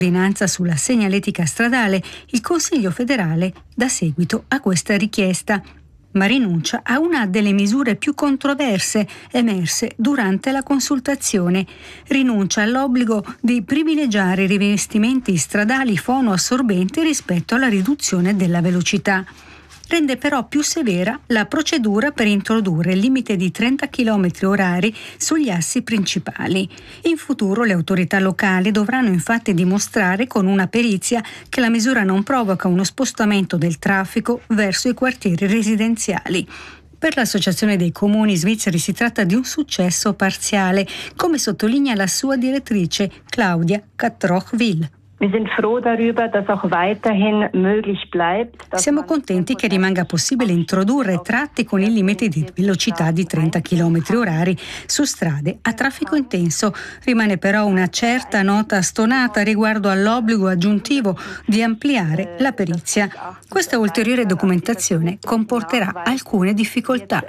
ordinanza sulla segnaletica stradale, il Consiglio federale dà seguito a questa richiesta, ma rinuncia a una delle misure più controverse emerse durante la consultazione. Rinuncia all'obbligo di privilegiare i rivestimenti stradali fonoassorbenti rispetto alla riduzione della velocità. Rende però più severa la procedura per introdurre il limite di 30 km orari sugli assi principali. In futuro le autorità locali dovranno infatti dimostrare con una perizia che la misura non provoca uno spostamento del traffico verso i quartieri residenziali. Per l'Associazione dei Comuni svizzeri si tratta di un successo parziale, come sottolinea la sua direttrice Claudia Catroch-Will. Siamo contenti che rimanga possibile introdurre tratti con il limite di velocità di 30 km orari su strade a traffico intenso. Rimane però una certa nota stonata riguardo all'obbligo aggiuntivo di ampliare la perizia. Questa ulteriore documentazione comporterà alcune difficoltà.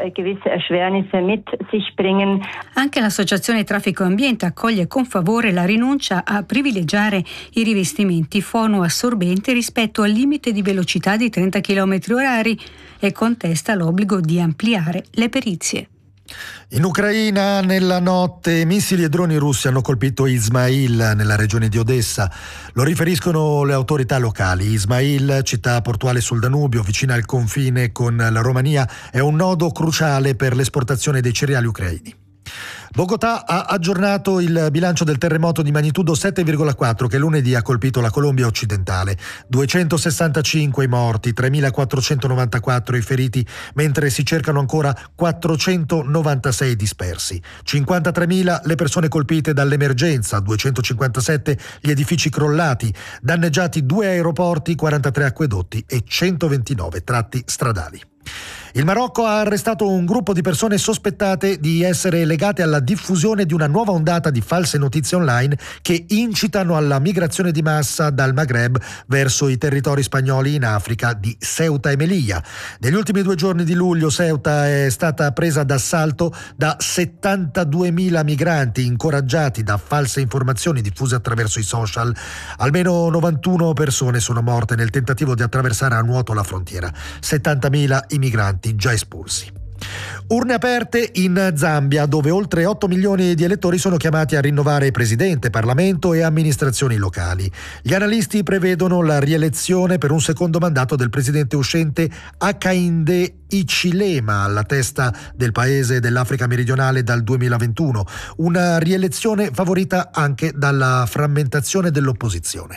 Anche l'Associazione Traffico Ambiente accoglie con favore la rinuncia a privilegiare i rivestimenti fonoassorbenti rispetto al limite di velocità di 30 km orari e contesta l'obbligo di ampliare le perizie. In Ucraina nella notte missili e droni russi hanno colpito Izmail nella regione di Odessa. Lo riferiscono le autorità locali. Izmail, città portuale sul Danubio, vicina al confine con la Romania, è un nodo cruciale per l'esportazione dei cereali ucraini. Bogotà ha aggiornato il bilancio del terremoto di magnitudo 7,4 che lunedì ha colpito la Colombia occidentale. 265 i morti, 3.494 i feriti, mentre si cercano ancora 496 dispersi. 53.000 le persone colpite dall'emergenza, 257 gli edifici crollati, danneggiati 2 aeroporti, 43 acquedotti e 129 tratti stradali. Il Marocco ha arrestato un gruppo di persone sospettate di essere legate alla diffusione di una nuova ondata di false notizie online che incitano alla migrazione di massa dal Maghreb verso i territori spagnoli in Africa di Ceuta e Melilla. Negli ultimi 2 giorni di luglio Ceuta è stata presa d'assalto da 72.000 migranti incoraggiati da false informazioni diffuse attraverso i social. Almeno 91 persone sono morte nel tentativo di attraversare a nuoto la frontiera. 70.000 i migranti già espulsi. Urne aperte in Zambia, dove oltre 8 milioni di elettori sono chiamati a rinnovare presidente, Parlamento e amministrazioni locali. Gli analisti prevedono la rielezione per un secondo mandato del presidente uscente Hakainde Hichilema alla testa del paese dell'Africa meridionale dal 2021, una rielezione favorita anche dalla frammentazione dell'opposizione.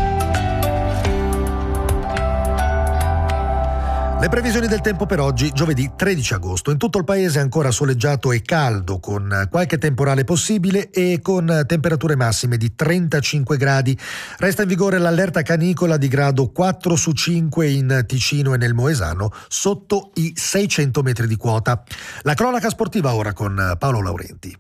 Le previsioni del tempo per oggi, giovedì 13 agosto. In tutto il paese ancora soleggiato e caldo, con qualche temporale possibile e con temperature massime di 35 gradi. Resta in vigore l'allerta canicola di grado 4 su 5 in Ticino e nel Moesano, sotto i 600 metri di quota. La cronaca sportiva ora con Paolo Laurenti.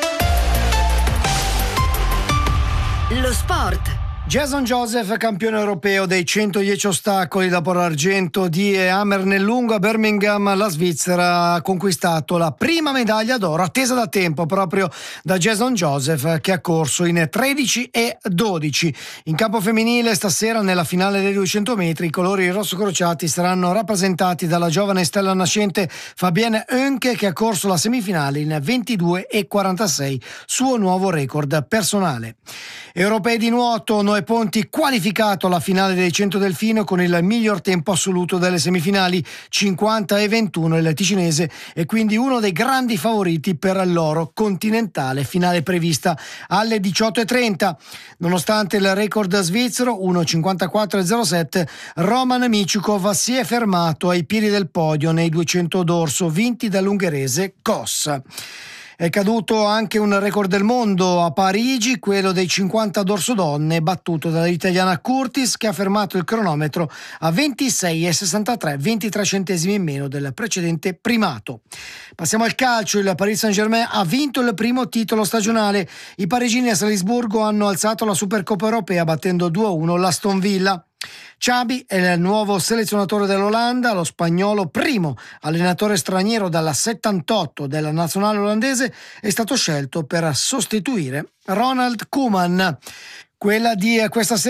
Lo sport. Jason Joseph, campione europeo dei 110 ostacoli dopo l'argento di Hammer nel lungo a Birmingham, la Svizzera ha conquistato la prima medaglia d'oro attesa da tempo proprio da Jason Joseph, che ha corso in 13 e 12. In campo femminile stasera nella finale dei 200 metri i colori rossocrociati saranno rappresentati dalla giovane stella nascente Fabienne Oenke, che ha corso la semifinale in 22 e 46, suo nuovo record personale. Europei di nuoto, Noè Ponti qualificato alla finale dei 100 delfino con il miglior tempo assoluto delle semifinali, 50 e 21. Il ticinese è quindi uno dei grandi favoriti per l'oro continentale, finale prevista alle 18:30. Nonostante il record svizzero 1:54,07, Roman Michukov si è fermato ai piedi del podio nei 200 dorso vinti dall'ungherese Kos. È caduto anche un record del mondo a Parigi, quello dei 50 dorso donne, battuto dall'italiana Curtis, che ha fermato il cronometro a 26,63, 23 centesimi in meno del precedente primato. Passiamo al calcio. Il Paris Saint-Germain ha vinto il primo titolo stagionale. I parigini a Salisburgo hanno alzato la Supercoppa europea battendo 2-1 l'Aston Villa. Xabi è il nuovo selezionatore dell'Olanda, lo spagnolo primo allenatore straniero dalla 78 della nazionale olandese, è stato scelto per sostituire Ronald Koeman. quella di questa sera